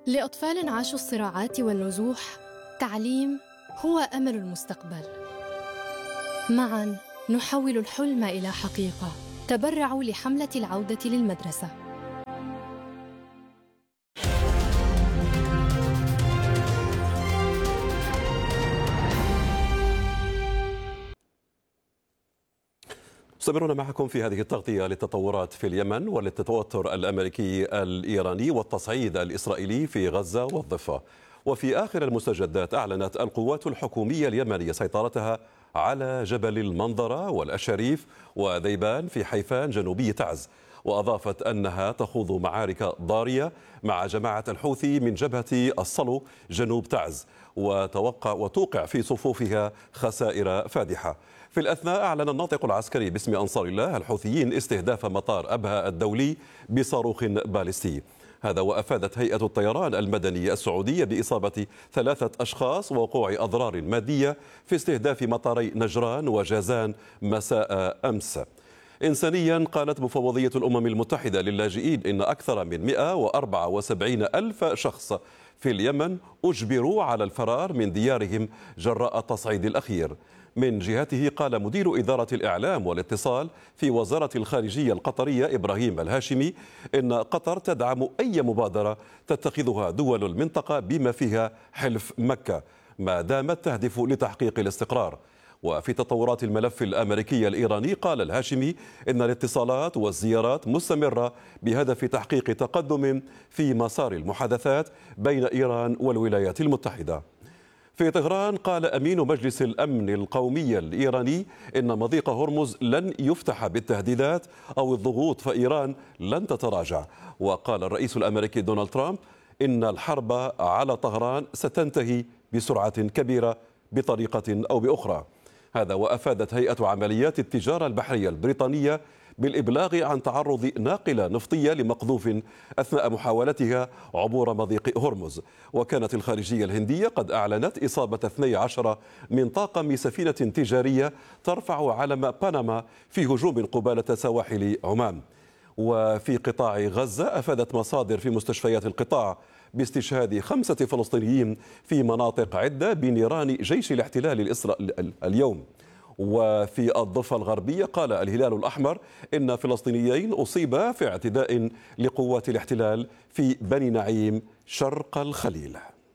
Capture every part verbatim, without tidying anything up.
لأطفال عاشوا الصراعات والنزوح، تعليم هو أمل المستقبل. معاً نحول الحلم إلى حقيقة. تبرعوا لحملة العودة للمدرسة. مستمرون معكم في هذه التغطية للتطورات في اليمن وللتوتر الأمريكي الإيراني والتصعيد الإسرائيلي في غزة والضفة. وفي آخر المستجدات أعلنت القوات الحكومية اليمنية سيطرتها على جبل المنظرة والأشريف وذيبان في حيفان جنوبي تعز، وأضافت أنها تخوض معارك ضارية مع جماعة الحوثي من جبهة الصلو جنوب تعز، وتوقع وتوقع في صفوفها خسائر فادحة. في الأثناء أعلن الناطق العسكري باسم أنصار الله الحوثيين استهداف مطار أبها الدولي بصاروخ باليستي. هذا وأفادت هيئة الطيران المدني السعودية بإصابة ثلاثة أشخاص ووقوع أضرار مادية في استهداف مطاري نجران وجازان مساء أمس. إنسانيا، قالت مفوضية الأمم المتحدة للاجئين إن أكثر من مئة وأربعة وسبعين ألف شخص في اليمن أجبروا على الفرار من ديارهم جراء التصعيد الأخير. من جهته قال مدير إدارة الإعلام والاتصال في وزارة الخارجية القطرية إبراهيم الهاشمي إن قطر تدعم أي مبادرة تتخذها دول المنطقة بما فيها حلف مكة ما دامت تهدف لتحقيق الاستقرار. وفي تطورات الملف الأمريكي الإيراني قال الهاشمي إن الاتصالات والزيارات مستمرة بهدف تحقيق تقدم في مسار المحادثات بين إيران والولايات المتحدة. في طهران قال أمين مجلس الأمن القومي الإيراني إن مضيق هرمز لن يفتح بالتهديدات أو الضغوط، فإيران لن تتراجع. وقال الرئيس الأمريكي دونالد ترامب إن الحرب على طهران ستنتهي بسرعة كبيرة بطريقة أو بأخرى. هذا وأفادت هيئة عمليات التجارة البحرية البريطانية بالإبلاغ عن تعرض ناقلة نفطية لمقذوف أثناء محاولتها عبور مضيق هرمز. وكانت الخارجية الهندية قد أعلنت إصابة اثني عشر من طاقم سفينة تجارية ترفع علم بنما في هجوم قبالة سواحل عمان. وفي قطاع غزة أفادت مصادر في مستشفيات القطاع باستشهاد خمسة فلسطينيين في مناطق عدة بنيران جيش الاحتلال الإسرائيلي اليوم. وفي الضفة الغربية قال الهلال الأحمر إن فلسطينيين أصيبا في اعتداء لقوات الاحتلال في بني نعيم شرق الخليل.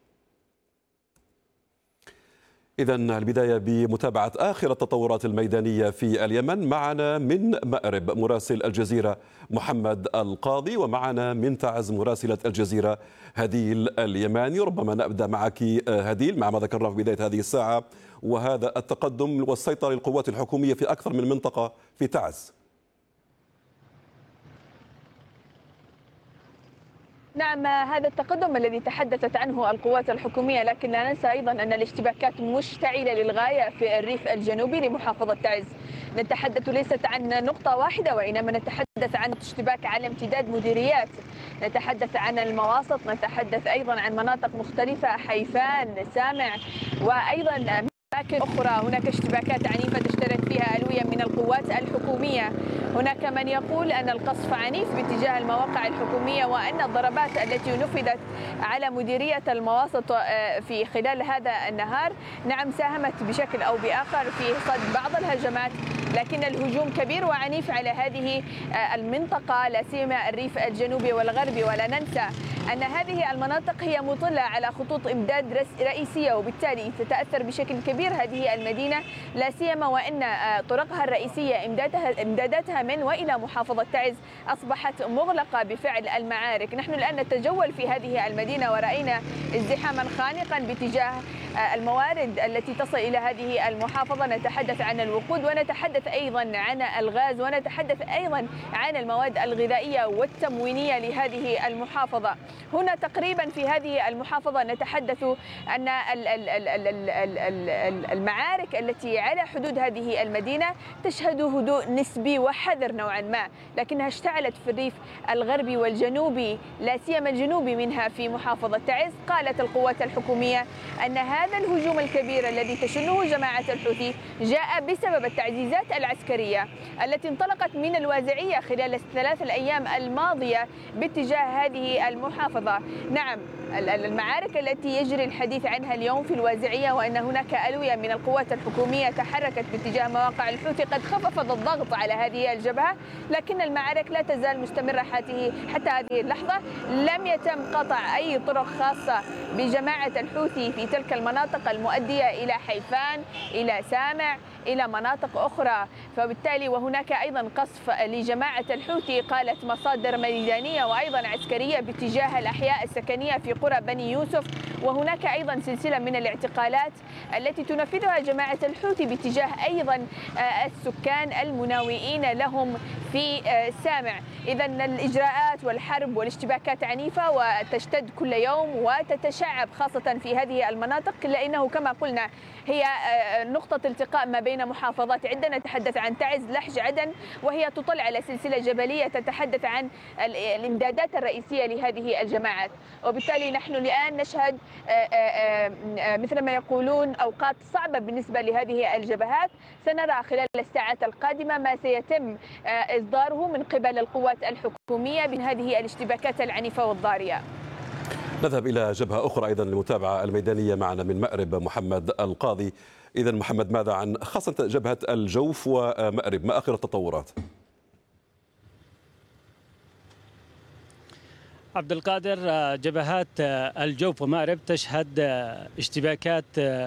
إذن البداية بمتابعة آخر التطورات الميدانية في اليمن. معنا من مأرب مراسل الجزيرة محمد القاضي، ومعنا من تعز مراسلة الجزيرة هديل اليماني. ربما نبدأ معك هديل مع ما ذكرناه في بداية هذه الساعة، وهذا التقدم والسيطرة للقوات الحكومية في أكثر من منطقة في تعز. نعم، هذا التقدم الذي تحدثت عنه القوات الحكومية، لكن لا ننسى أيضا أن الاشتباكات مشتعلة للغاية في الريف الجنوبي لمحافظة تعز. نتحدث ليست عن نقطة واحدة، وإنما نتحدث عن اشتباك على امتداد مديريات، نتحدث عن المواسط، نتحدث أيضا عن مناطق مختلفة، حيفان، سامع، وأيضا أماكن أخرى. هناك اشتباكات عنيفة تشترك فيها ألوية من القوات الحكومية. هناك من يقول أن القصف عنيف باتجاه المواقع الحكومية، وأن الضربات التي نفذت على مديرية المواسط في خلال هذا النهار نعم ساهمت بشكل أو بآخر في صد بعض الهجمات، لكن الهجوم كبير وعنيف على هذه المنطقة، لا سيما الريف الجنوبي والغربي. ولا ننسى أن هذه المناطق هي مطلة على خطوط إمداد رئيسية، وبالتالي تتأثر بشكل كبير هذه المدينة، لا سيما وأن طرقها الرئيسية إمدادها إمداداتها من وإلى محافظة تعز أصبحت مغلقة بفعل المعارك. نحن الآن نتجول في هذه المدينة ورأينا ازدحاما خانقا باتجاه الموارد التي تصل إلى هذه المحافظة. نتحدث عن الوقود، ونتحدث أيضا عن الغاز، ونتحدث أيضا عن المواد الغذائية والتموينية لهذه المحافظة. هنا تقريبا في هذه المحافظة نتحدث أن المعارك التي على حدود هذه المدينة تشهد هدوء نسبي وحذر نوعا ما، لكنها اشتعلت في الريف الغربي والجنوبي، لا سيما الجنوبي منها في محافظة تعز. قالت القوات الحكومية أن هذا الهجوم الكبير الذي تشنه جماعة الحوثي جاء بسبب التعزيزات العسكرية التي انطلقت من الوازعية خلال الثلاث الأيام الماضية باتجاه هذه المحافظة. المحافظة. نعم، المعارك التي يجري الحديث عنها اليوم في الوازعية وأن هناك ألوية من القوات الحكومية تحركت باتجاه مواقع الحوثي قد خففت الضغط على هذه الجبهة، لكن المعارك لا تزال مستمرة حتى هذه اللحظة. لم يتم قطع أي طرق خاصة بجماعة الحوثي في تلك المناطق المؤدية إلى حيفان، إلى سامع، إلى مناطق أخرى، فبالتالي وهناك أيضا قصف لجماعة الحوثي قالت مصادر ميدانية وأيضا عسكرية باتجاه الأحياء السكنية في قرى بني يوسف، وهناك أيضا سلسلة من الاعتقالات التي تنفذها جماعة الحوثي باتجاه أيضا السكان المناوئين لهم في سامع. إذا الإجراءات والحرب والاشتباكات عنيفة وتشتد كل يوم وتتشعب خاصة في هذه المناطق، لأنه كما قلنا هي نقطة التقاء ما بين محافظات عدة. نتحدث عن تعز، لحج، عدن، وهي تطل على سلسلة جبلية تتحدث عن الإمدادات الرئيسية لهذه الجماعات، وبالتالي نحن الآن نشهد مثل ما يقولون أوقات صعبة بالنسبة لهذه الجبهات. سنرى خلال الساعات القادمة ما سيتم إصداره من قبل القوات الحكومية من هذه الاشتباكات العنيفة والضارية. نذهب إلى جبهة أخرى أيضا للمتابعة الميدانية معنا من مأرب محمد القاضي. إذا محمد، ماذا عن خاصة جبهة الجوف ومأرب، ما آخر التطورات؟ عبد القادر، جبهات الجوف ومأرب تشهد اشتباكات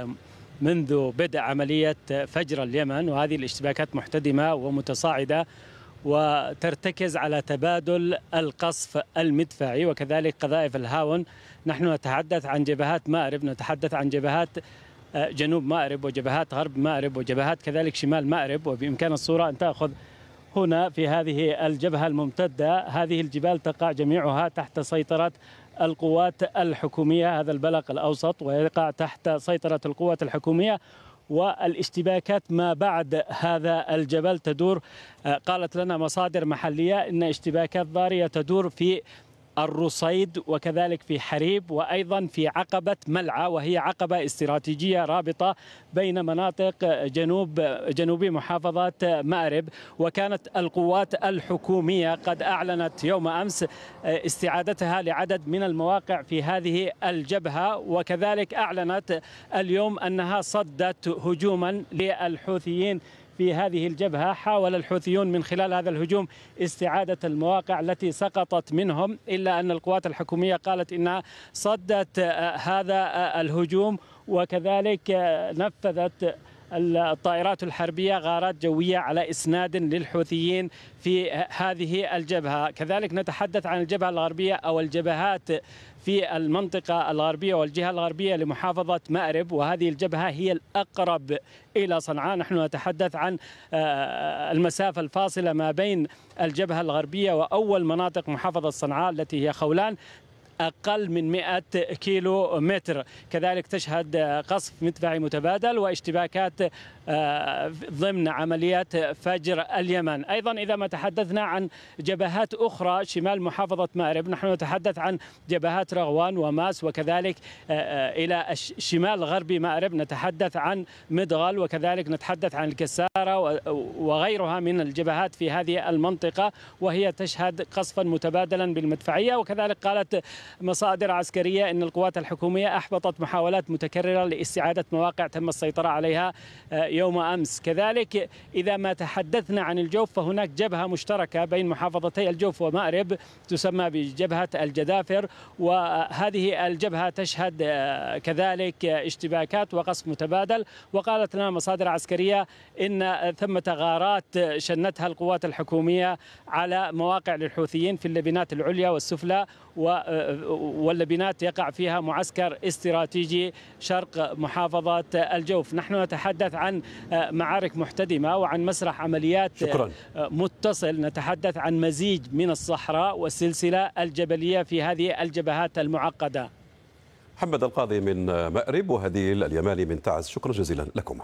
منذ بدء عملية فجر اليمن، وهذه الاشتباكات محتدمة ومتصاعدة وترتكز على تبادل القصف المدفعي وكذلك قذائف الهاون. نحن نتحدث عن جبهات مأرب، نتحدث عن جبهات جنوب مأرب وجبهات غرب مأرب وجبهات كذلك شمال مأرب، وبإمكان الصورة أن تأخذ هنا في هذه الجبهة الممتدة. هذه الجبال تقع جميعها تحت سيطرة القوات الحكومية، هذا البلق الأوسط ويقع تحت سيطرة القوات الحكومية، والاشتباكات ما بعد هذا الجبل تدور. قالت لنا مصادر محلية إن اشتباكات ضارية تدور في الرصيد وكذلك في حريب وأيضا في عقبة ملعى، وهي عقبة استراتيجية رابطة بين مناطق جنوب جنوبي محافظة مأرب. وكانت القوات الحكومية قد أعلنت يوم أمس استعادتها لعدد من المواقع في هذه الجبهة، وكذلك أعلنت اليوم أنها صدت هجوما للحوثيين في هذه الجبهة. حاول الحوثيون من خلال هذا الهجوم استعادة المواقع التي سقطت منهم، إلا أن القوات الحكومية قالت إنها صدت هذا الهجوم، وكذلك نفذت الطائرات الحربية غارات جوية على إسناد للحوثيين في هذه الجبهة. كذلك نتحدث عن الجبهة الغربية أو الجبهات في المنطقة الغربية والجهة الغربية لمحافظة مأرب، وهذه الجبهة هي الأقرب إلى صنعاء. نحن نتحدث عن المسافة الفاصلة ما بين الجبهة الغربية وأول مناطق محافظة صنعاء التي هي خولان أقل من مئة كيلو متر. كذلك تشهد قصف مدفعي متبادل واشتباكات ضمن عمليات فجر اليمن. أيضا إذا ما تحدثنا عن جبهات أخرى شمال محافظة مأرب، نحن نتحدث عن جبهات رغوان وماس، وكذلك إلى شمال غربي مأرب نتحدث عن مدغل، وكذلك نتحدث عن الكسارة وغيرها من الجبهات في هذه المنطقة، وهي تشهد قصفا متبادلا بالمدفعية. وكذلك قالت مصادر عسكرية أن القوات الحكومية أحبطت محاولات متكررة لاستعادة مواقع تم السيطرة عليها يوم أمس. كذلك إذا ما تحدثنا عن الجوف، فهناك جبهة مشتركة بين محافظتي الجوف ومأرب تسمى بجبهة الجدافر، وهذه الجبهة تشهد كذلك اشتباكات وقصف متبادل. وقالت لنا مصادر عسكرية إن ثمة غارات شنتها القوات الحكومية على مواقع للحوثيين في اللبنات العليا والسفلى، واللبنات يقع فيها معسكر استراتيجي شرق محافظة الجوف. نحن نتحدث عن معارك محتدمة وعن مسرح عمليات شكرا. متصل. نتحدث عن مزيج من الصحراء والسلسلة الجبلية في هذه الجبهات المعقدة. محمد القاضي من مأرب وهديل اليماني من تعز، شكرا جزيلا لكم.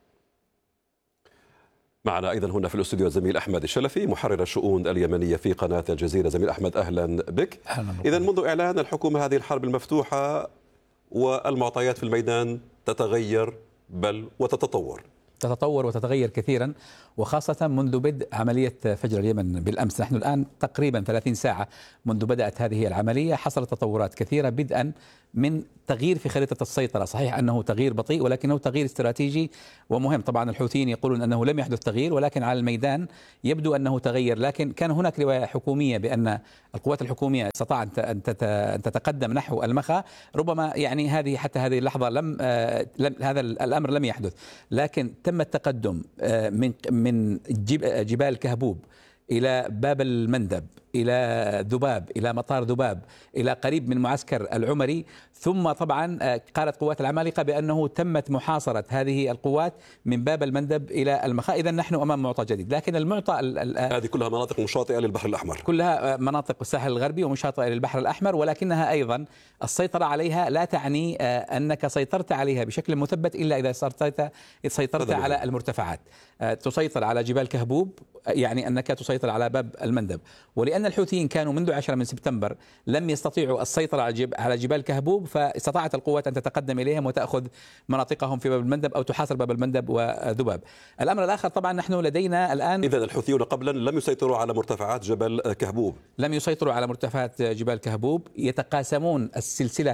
معنا أيضا هنا في الاستوديو الزميل أحمد الشلفي محرر الشؤون اليمنية في قناة الجزيرة. زميل أحمد، أهلا بك. إذا منذ إعلان الحكومة هذه الحرب المفتوحة والمعطيات في الميدان تتغير بل وتتطور، تتطور وتتغير كثيرا، وخاصة منذ بدء عملية فجر اليمن بالأمس. نحن الآن تقريبا ثلاثين ساعة منذ بدأت هذه العملية، حصلت تطورات كثيرة بدءا من تغيير في خريطة السيطرة. صحيح أنه تغيير بطيء ولكنه تغيير استراتيجي ومهم. طبعا الحوثيين يقولون أنه لم يحدث تغيير، ولكن على الميدان يبدو أنه تغير. لكن كان هناك رواية حكومية بأن القوات الحكومية استطاعت أن تتقدم نحو المخا. ربما يعني هذه حتى هذه اللحظة لم, لم هذا الأمر لم يحدث، لكن تم التقدم من من جبال كهبوب إلى باب المندب، إلى ذباب، إلى مطار ذباب، إلى قريب من معسكر العمري. ثم طبعا قالت قوات العمالقة بأنه تمت محاصرة هذه القوات من باب المندب إلى المخا. إذا نحن أمام معطى جديد. لكن المعطى هذه كلها مناطق مشاطئة للبحر الأحمر، كلها مناطق الساحل الغربي ومشاطئة للبحر الأحمر، ولكنها أيضا السيطرة عليها لا تعني أنك سيطرت عليها بشكل مثبت إلا إذا سيطرت, سيطرت على المرتفعات. تسيطر على جبال كهبوب يعني أنك تسيطر على باب المندب. ولأن الحوثيين كانوا منذ عشرة من سبتمبر لم يستطيعوا السيطرة على جبال كهبوب، فاستطاعت القوات أن تتقدم إليهم وتأخذ مناطقهم في باب المندب أو تحاصر باب المندب وذباب. الأمر الآخر طبعا نحن لدينا الآن، إذا الحوثيون قبلا لم يسيطروا على مرتفعات جبل كهبوب، لم يسيطروا على مرتفعات جبال كهبوب. يتقاسمون السلسلة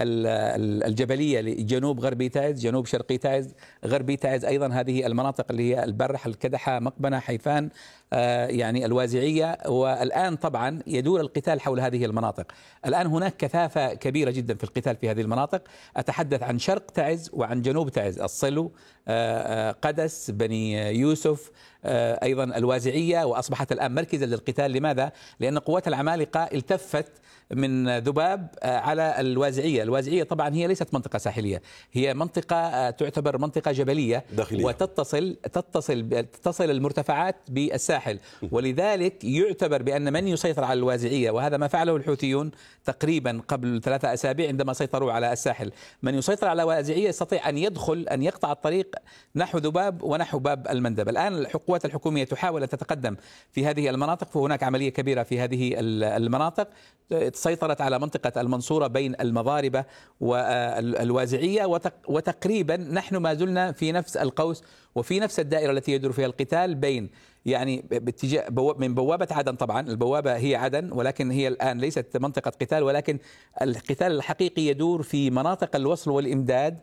الجبلية لجنوب غربي تعز، جنوب شرقي تعز، غربي تعز، أيضا هذه المناطق اللي هي البرح، الكدحة، مقبنة، حيفان، يعني الوازعية. والآن طبعا يدور القتال حول هذه المناطق. الآن هناك كثافة كبيرة جدا في القتال في هذه المناطق. أتحدث عن شرق تعز وعن جنوب تعز، الصلو، قدس، بني يوسف، أيضا الوازعية، وأصبحت الآن مركزا للقتال. لماذا؟ لأن قوات العمالقة التفت من ذباب على الوازعية. الوازعية طبعا هي ليست منطقة ساحلية، هي منطقة تعتبر منطقة جبلية داخلية، وتتصل تتصل تتصل المرتفعات بالساحل. ولذلك يعتبر بأن من يسيطر على الوازعية، وهذا ما فعله الحوثيون تقريبا قبل ثلاثة أسابيع عندما سيطروا على الساحل، من يسيطر على الوازعية يستطيع أن يدخل أن يقطع الطريق نحو ذباب ونحو باب المندب. الآن القوات الحكومية تحاول أن تتقدم في هذه المناطق، فهناك عملية كبيرة في هذه المناطق. سيطرت على منطقة المنصورة بين المضاربة والوازعية، وتقريبا نحن ما زلنا في نفس القوس وفي نفس الدائرة التي يدور فيها القتال بين يعني باتجاه من بوابة عدن. طبعا البوابة هي عدن، ولكن هي الآن ليست منطقة قتال، ولكن القتال الحقيقي يدور في مناطق الوصل والإمداد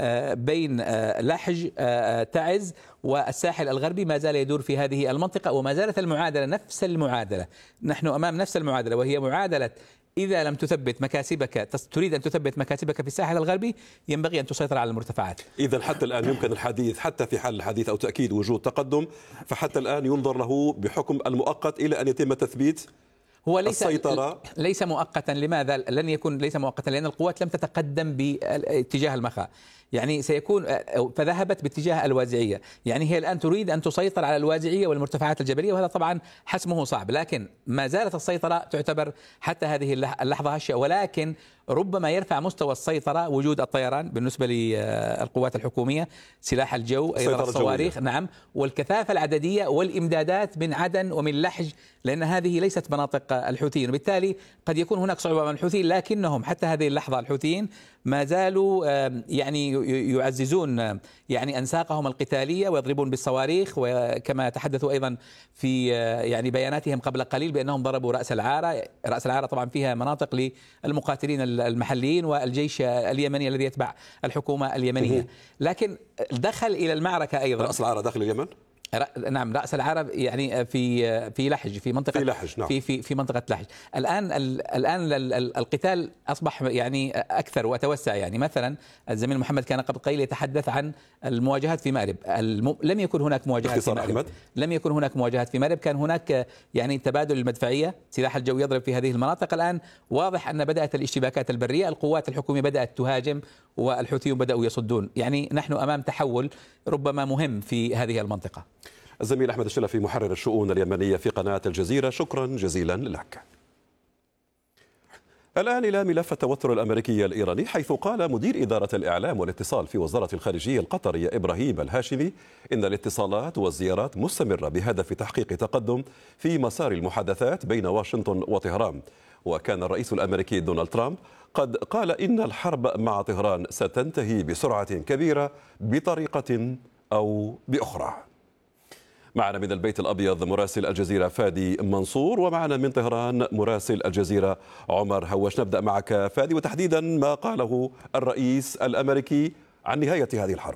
بين لحج، تعز، والساحل الغربي. ما زال يدور في هذه المنطقة، وما زالت المعادلة نفس المعادلة. نحن أمام نفس المعادلة، وهي معادلة إذا لم تثبت مكاسبك، تريد أن تثبت مكاسبك في الساحل الغربي، ينبغي أن تسيطر على المرتفعات. إذا حتى الآن يمكن الحديث، حتى في حال الحديث أو تأكيد وجود تقدم، فحتى الآن ينظر له بحكم المؤقت إلى أن يتم تثبيت هو ليس السيطرة. ليس مؤقتا. لماذا لن يكون ليس مؤقتا؟ لأن القوات لم تتقدم باتجاه المخا، يعني سيكون فذهبت باتجاه الوازعية. يعني هي الآن تريد أن تسيطر على الوازعية والمرتفعات الجبلية، وهذا طبعا حسمه صعب. لكن ما زالت السيطرة تعتبر حتى هذه اللحظة هشة، ولكن ربما يرفع مستوى السيطرة وجود الطيران بالنسبة للقوات الحكومية، سلاح الجو، أيضا الصواريخ، نعم، والكثافة العددية والإمدادات من عدن ومن لحج، لأن هذه ليست مناطق الحوثيين، وبالتالي قد يكون هناك صعوبة من الحوثيين. لكنهم حتى هذه اللحظة الحوثيين ما زالوا يعني يعززون يعني أنساقهم القتالية ويضربون بالصواريخ، وكما تحدثوا أيضا في يعني بياناتهم قبل قليل بأنهم ضربوا رأس العارة. رأس العارة طبعا فيها مناطق للمقاتلين المحليين والجيش اليمني الذي يتبع الحكومة اليمنية. لكن دخل إلى المعركة أيضا رأس العارة داخل اليمن. نعم، رأس العرب يعني في في لحج، في منطقة في لحج، نعم. في في في منطقة لحج. الآن الآن القتال أصبح يعني أكثر وتوسع. يعني مثلا الزميل محمد كان قبل قليل يتحدث عن المواجهات في مأرب. الم... لم يكن هناك مواجهات في مأرب. أحمد. لم يكن هناك مواجهات في مأرب، كان هناك يعني تبادل المدفعية، سلاح الجو يضرب في هذه المناطق. الآن واضح أن بدأت الاشتباكات البرية، القوات الحكومية بدأت تهاجم والحوثيون بدأوا يصدون. يعني نحن أمام تحول ربما مهم في هذه المنطقة. الزميل أحمد الشلفي محرر الشؤون اليمنية في قناة الجزيرة، شكرا جزيلا لك. الآن إلى ملف التوتر الأمريكي الإيراني، حيث قال مدير إدارة الإعلام والاتصال في وزارة الخارجية القطرية إبراهيم الهاشمي إن الاتصالات والزيارات مستمرة بهدف تحقيق تقدم في مسار المحادثات بين واشنطن وطهران. وكان الرئيس الأمريكي دونالد ترامب قد قال إن الحرب مع طهران ستنتهي بسرعة كبيرة بطريقة أو بأخرى. معنا من البيت الأبيض مراسل الجزيرة فادي منصور، ومعنا من طهران مراسل الجزيرة عمر هواش. نبدأ معك فادي، وتحديدا ما قاله الرئيس الأمريكي عن نهاية هذه الحرب.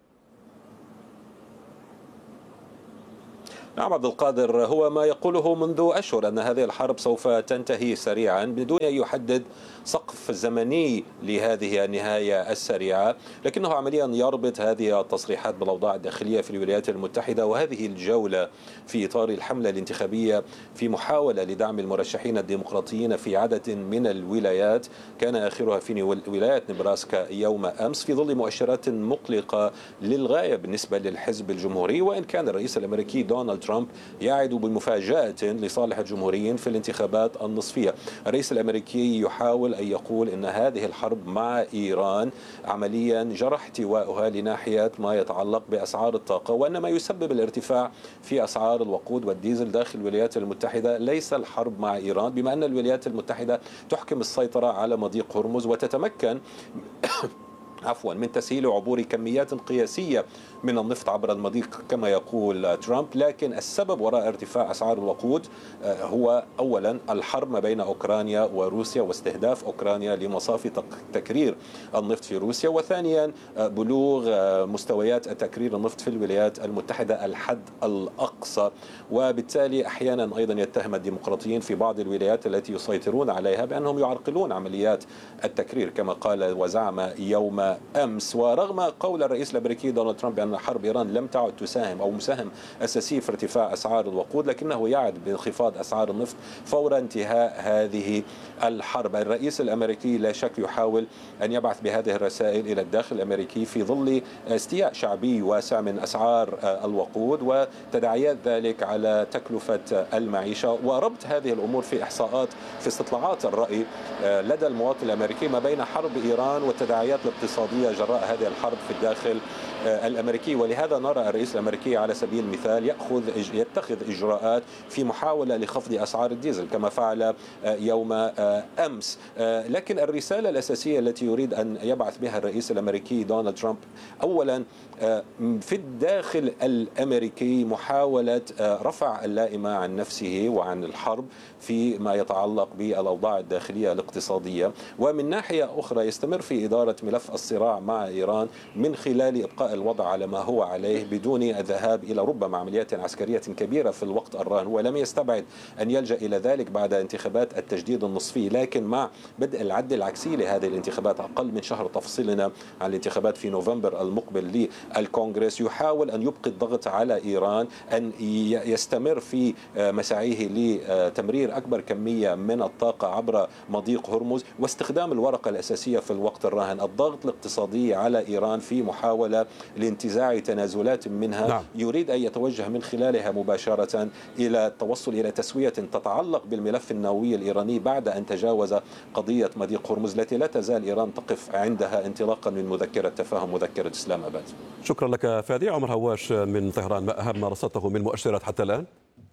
نعم عبد القادر، هو ما يقوله منذ أشهر أن هذه الحرب سوف تنتهي سريعا بدون أن يحدد سقف زمني لهذه النهاية السريعة، لكنه عمليا يربط هذه التصريحات بالأوضاع الداخلية في الولايات المتحدة وهذه الجولة في إطار الحملة الانتخابية في محاولة لدعم المرشحين الديمقراطيين في عدد من الولايات، كان آخرها في ولاية نبراسكا يوم أمس، في ظل مؤشرات مقلقة للغاية بالنسبة للحزب الجمهوري، وإن كان الرئيس الأمريكي دونالد ترامب يعد بمفاجأة لصالح الجمهوريين في الانتخابات النصفية. الرئيس الأمريكي يحاول أن يقول أن هذه الحرب مع إيران عمليا جرى احتوائها لناحية ما يتعلق بأسعار الطاقة، وأن ما يسبب الارتفاع في أسعار الوقود والديزل داخل الولايات المتحدة ليس الحرب مع إيران، بما أن الولايات المتحدة تحكم السيطرة على مضيق هرمز وتتمكن عفوا من تسهيل عبور كميات قياسية من النفط عبر المضيق كما يقول ترامب. لكن السبب وراء ارتفاع أسعار الوقود هو أولا الحرب ما بين أوكرانيا وروسيا واستهداف أوكرانيا لمصافي تكرير النفط في روسيا، وثانيا بلوغ مستويات تكرير النفط في الولايات المتحدة الحد الأقصى، وبالتالي أحيانا أيضا يتهم الديمقراطيين في بعض الولايات التي يسيطرون عليها بأنهم يعرقلون عمليات التكرير كما قال وزعم يوم أمس. ورغم قول الرئيس الأمريكي دونالد ترامب بأن حرب إيران لم تعد تساهم أو مساهم أساسي في ارتفاع أسعار الوقود، لكنه يعد بانخفاض أسعار النفط فور انتهاء هذه الحرب. الرئيس الأمريكي لا شك يحاول أن يبعث بهذه الرسائل إلى الداخل الأمريكي في ظل استياء شعبي واسع من أسعار الوقود وتداعيات ذلك على تكلفة المعيشة، وربط هذه الأمور في إحصاءات في استطلاعات الرأي لدى المواطن الأمريكي ما بين حرب إيران والتداعيات الاقتصادية جراء هذه الحرب في الداخل الأمريكي. ولهذا نرى الرئيس الأمريكي على سبيل المثال يأخذ يتخذ إجراءات في محاولة لخفض أسعار الديزل كما فعل يوم أمس. لكن الرسالة الأساسية التي يريد أن يبعث بها الرئيس الأمريكي دونالد ترامب أولا في الداخل الأمريكي محاولة رفع اللائمة عن نفسه وعن الحرب في ما يتعلق بالأوضاع الداخلية الاقتصادية، ومن ناحية أخرى يستمر في إدارة ملف الصراع مع إيران من خلال إبقاء الوضع على ما هو عليه بدون الذهاب إلى ربما عمليات عسكرية كبيرة في الوقت الراهن، ولم يستبعد أن يلجأ إلى ذلك بعد انتخابات التجديد النصفي. لكن مع بدء العد العكسي لهذه الانتخابات أقل من شهر تفصيلنا عن الانتخابات في نوفمبر المقبل للكونغرس، يحاول أن يبقي الضغط على إيران أن يستمر في مساعيه لتمرير أكبر كمية من الطاقة عبر مضيق هرمز واستخدام الورقة الأساسية في الوقت الراهن، الضغط الاقتصادي على إيران في محاولة لانتزاع تنازلات منها. نعم. يريد أن يتوجه من خلالها مباشرة إلى التوصل إلى تسوية تتعلق بالملف النووي الإيراني بعد أن تجاوز قضية مضيق هرمز التي لا تزال إيران تقف عندها انطلاقا من مذكرة تفاهم مذكرة إسلام أباد. شكرا لك فادي. عمر هواش من طهران، ما أهم ما رصدته من مؤشرات حتى الآن؟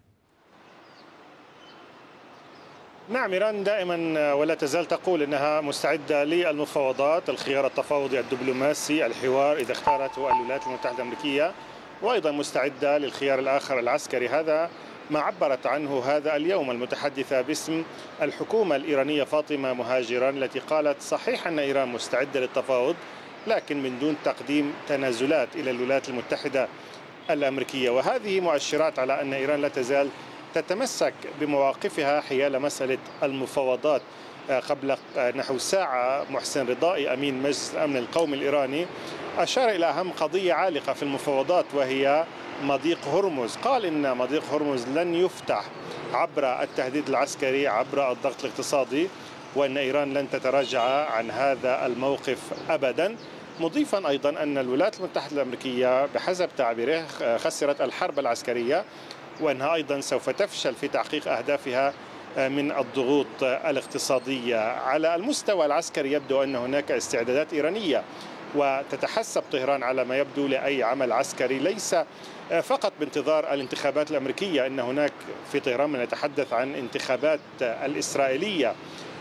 نعم، إيران دائما ولا تزال تقول أنها مستعدة للمفاوضات، الخيار التفاوضي الدبلوماسي، الحوار إذا اختارته الولايات المتحدة الأمريكية، وأيضا مستعدة للخيار الآخر العسكري. هذا ما عبرت عنه هذا اليوم المتحدثة باسم الحكومة الإيرانية فاطمة مهاجران، التي قالت صحيح أن إيران مستعدة للتفاوض لكن من دون تقديم تنازلات إلى الولايات المتحدة الأمريكية. وهذه مؤشرات على أن إيران لا تزال تتمسك بمواقفها حيال مسألة المفاوضات. قبل نحو ساعة محسن رضائي أمين مجلس الأمن القومي الإيراني أشار إلى أهم قضية عالقة في المفاوضات وهي مضيق هرمز. قال إن مضيق هرمز لن يفتح عبر التهديد العسكري، عبر الضغط الاقتصادي، وأن إيران لن تتراجع عن هذا الموقف أبدا، مضيفا أيضا أن الولايات المتحدة الأمريكية بحسب تعبيره خسرت الحرب العسكرية، وأنها أيضا سوف تفشل في تحقيق أهدافها من الضغوط الاقتصادية. على المستوى العسكري يبدو أن هناك استعدادات إيرانية، وتتحسب طهران على ما يبدو لأي عمل عسكري ليس فقط بانتظار الانتخابات الأمريكية، إن هناك في طهران من يتحدث عن انتخابات الإسرائيلية.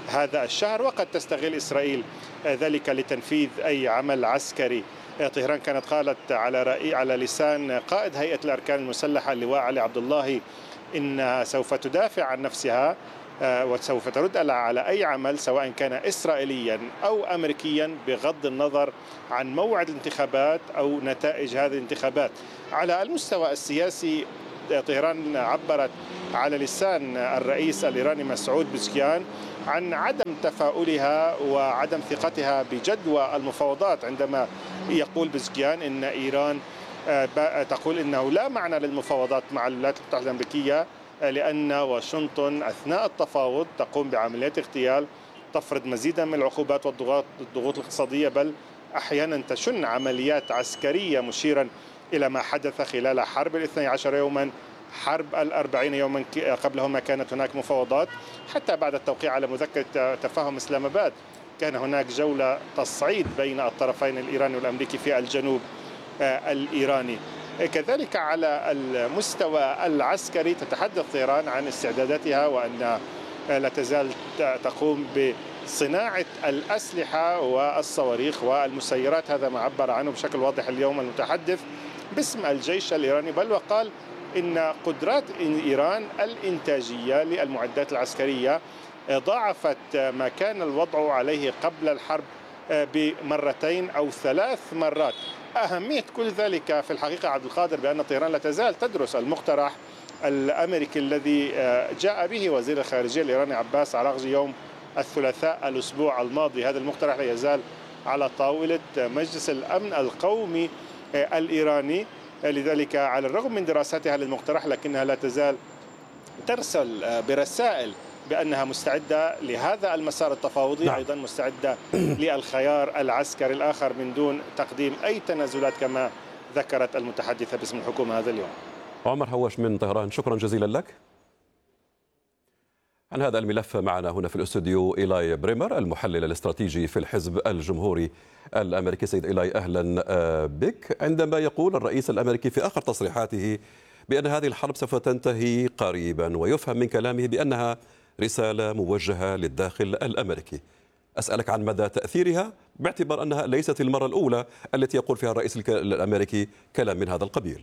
هذا الشهر، وقد تستغل إسرائيل ذلك لتنفيذ أي عمل عسكري. طهران كانت قالت على رأي على لسان قائد هيئة الأركان المسلحة اللواء علي عبد الله إنها سوف تدافع عن نفسها وسوف ترد على أي عمل سواء كان إسرائيليا أو أمريكيا بغض النظر عن موعد الانتخابات أو نتائج هذه الانتخابات. على المستوى السياسي طهران عبرت على لسان الرئيس الإيراني مسعود بزكيان عن عدم تفاؤلها وعدم ثقتها بجدوى المفاوضات، عندما يقول بزكيان إن إيران تقول إنه لا معنى للمفاوضات مع الولايات المتحدة الأمريكية لأن واشنطن أثناء التفاوض تقوم بعمليات اغتيال، تفرض مزيدا من العقوبات والضغوط الضغوط الاقتصادية، بل أحيانا تشن عمليات عسكرية، مشيرا إلى ما حدث خلال حرب الاثني عشر يوما، حرب الأربعين يوما قبلهما كانت هناك مفاوضات، حتى بعد التوقيع على مذكرة تفاهم إسلام آباد كان هناك جولة تصعيد بين الطرفين الإيراني والأمريكي في الجنوب الإيراني. كذلك على المستوى العسكري تتحدث طهران عن استعداداتها وأن لا تزال تقوم بصناعة الأسلحة والصواريخ والمسيرات، هذا ما عبر عنه بشكل واضح اليوم المتحدث باسم الجيش الإيراني، بل وقال إن قدرات إيران الإنتاجية للمعدات العسكرية ضاعفت ما كان الوضع عليه قبل الحرب بمرتين أو ثلاث مرات. أهمية كل ذلك في الحقيقة عبد القادر بأن طهران لا تزال تدرس المقترح الأمريكي الذي جاء به وزير الخارجية الإيراني عباس عراقجي يوم الثلاثاء الأسبوع الماضي. هذا المقترح لا يزال على طاولة مجلس الأمن القومي الإيراني، لذلك على الرغم من دراستها للمقترح لكنها لا تزال ترسل برسائل بأنها مستعدة لهذا المسار التفاوضي، نعم. أيضا مستعدة للخيار العسكري الآخر من دون تقديم أي تنازلات كما ذكرت المتحدثة باسم الحكومة هذا اليوم. عمر هواش من طهران، شكرا جزيلا لك. عن هذا الملف معنا هنا في الاستوديو إيلاي بريمر المحلل الاستراتيجي في الحزب الجمهوري الأمريكي. سيد إيلاي أهلا بك. عندما يقول الرئيس الأمريكي في آخر تصريحاته بأن هذه الحرب سوف تنتهي قريبا، ويفهم من كلامه بأنها رسالة موجهة للداخل الأمريكي، أسألك عن مدى تأثيرها باعتبار أنها ليست المرة الأولى التي يقول فيها الرئيس الأمريكي كلام من هذا القبيل.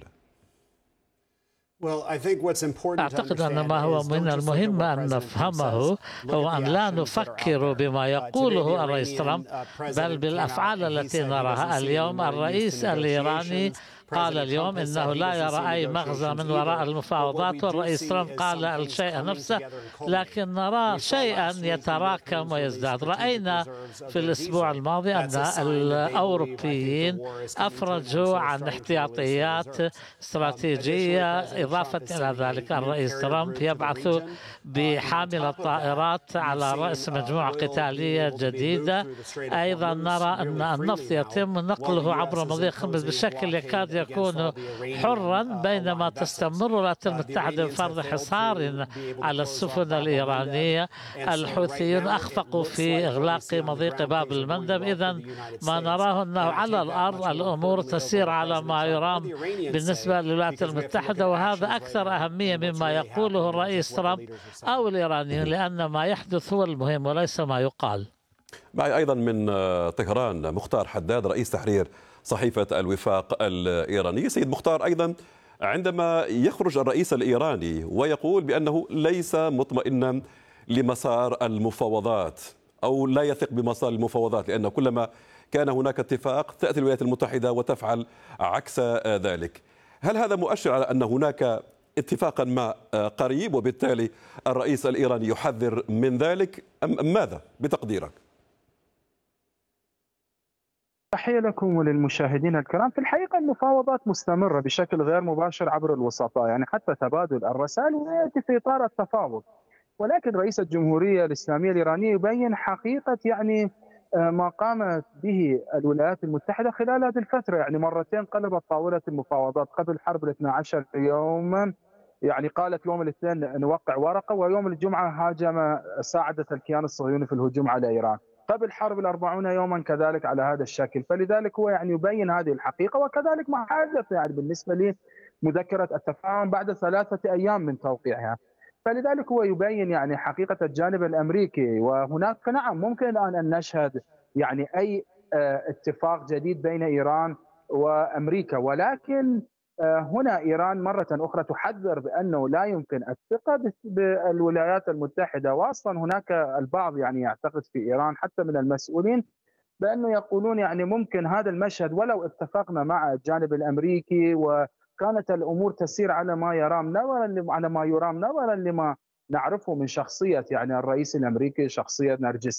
أعتقد أن ما هو من المهم أن نفهمه هو أن لا نفكر بما يقوله الرئيس ترامب بل بالأفعال التي نراها اليوم. الرئيس الإيراني قال اليوم إنه لا يرى أي مغزى من وراء المفاوضات، والرئيس ترامب قال الشيء نفسه، لكن نرى شيئا يتراكم ويزداد. رأينا في الأسبوع الماضي أن الأوروبيين أفرجوا عن احتياطيات استراتيجية، إضافة إلى ذلك الرئيس ترامب يبعث بحامل الطائرات على رأس مجموعة قتالية جديدة. أيضا نرى أن النفط يتم نقله عبر مضيق خنبز بشكل يكاد يكون حرا، بينما تستمر الولايات المتحدة بفرض حصار على السفن الإيرانية. الحوثيون أخفقوا في إغلاق مضيق باب المندب. إذا ما نراه أنه على الأرض الأمور تسير على ما يرام بالنسبة للولايات المتحدة، وهذا أكثر أهمية مما يقوله الرئيس ترامب أو الإيرانيين، لأن ما يحدث هو المهم وليس ما يقال. معي أيضا من طهران مختار حداد رئيس تحرير صحيفة الوفاق الإيراني. سيد مختار، أيضا عندما يخرج الرئيس الإيراني ويقول بأنه ليس مطمئنا لمسار المفاوضات أو لا يثق بمسار المفاوضات، لأن كلما كان هناك اتفاق تأتي الولايات المتحدة وتفعل عكس ذلك، هل هذا مؤشر على أن هناك اتفاقا ما قريب وبالتالي الرئيس الإيراني يحذر من ذلك أم ماذا بتقديرك؟ تحية لكم وللمشاهدين الكرام. في الحقيقة المفاوضات مستمرة بشكل غير مباشر عبر الوسطاء، يعني حتى تبادل الرسائل ويأتي في إطار التفاوض، ولكن رئيس الجمهورية الإسلامية الإيرانية يبين حقيقة يعني ما قامت به الولايات المتحدة خلال هذه الفترة. يعني مرتين قلبت طاولة المفاوضات قبل حرب الاثنى عشر يوما، يعني قالت يوم الاثنين نوقع ورقة، ويوم الجمعة هاجم ساعدت الكيان الصهيوني في الهجوم على إيران. قبل حرب الأربعون يوما كذلك على هذا الشكل، فلذلك هو يعني يبين هذه الحقيقة. وكذلك ما حدث يعني بالنسبة لي مذكرة التفاهم بعد ثلاثة أيام من توقيعها. فلذلك هو يبين يعني حقيقة الجانب الأمريكي. وهناك نعم ممكن الآن أن نشهد يعني أي اتفاق جديد بين إيران وأمريكا، ولكن هنا إيران مرة أخرى تحذر بأنه لا يمكن الثقة بالولايات المتحدة. وأصلا هناك البعض يعني يعتقد في إيران حتى من المسؤولين بأنه يقولون يعني ممكن هذا المشهد ولو اتفقنا مع الجانب الأمريكي وكانت الأمور تسير على ما يرام نظرا على ما يرام نظرا لما نعرفه من شخصية يعني الرئيس الأمريكي، شخصية نرجسية